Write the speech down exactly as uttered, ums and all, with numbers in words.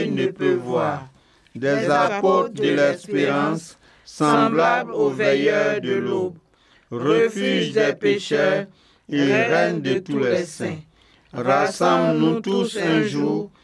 l'œil ne peut voir, des apôtres de l'espérance, semblables aux veilleurs de l'aube, refuge des pécheurs et reine de tous les saints. Rassemble-nous tous un jour